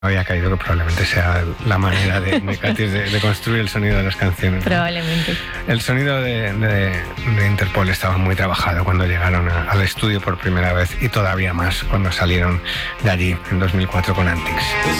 había caído que probablemente sea la manera de Katis de construir el sonido de las canciones. Probablemente. El sonido de Interpol estaba muy trabajado cuando llegaron al estudio por primera vez y todavía más cuando salieron de allí en 2004 con Antics.